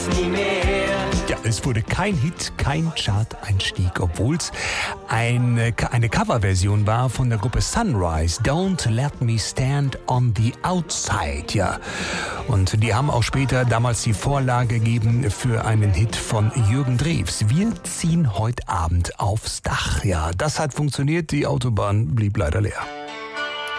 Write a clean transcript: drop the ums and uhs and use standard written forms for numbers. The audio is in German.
das nie mehr. Ja, es wurde kein Hit, kein Chart-Einstieg, obwohl es eine Coverversion war von der Gruppe Sunrise, Don't Let Me Stand on the Outside, ja. Und die haben auch später damals die Vorlage gegeben für einen Hit von Jürgen Drews. Wir ziehen heute Abend aufs Dach, ja. Das hat funktioniert, die Autobahn blieb leider leer.